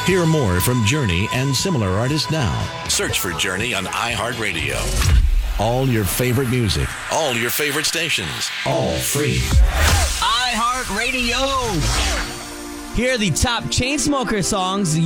Hear more from Journey and similar artists now. Search for Journey on iHeartRadio. All your favorite music, all your favorite stations, all free. iHeartRadio. Here are the top Chainsmokers songs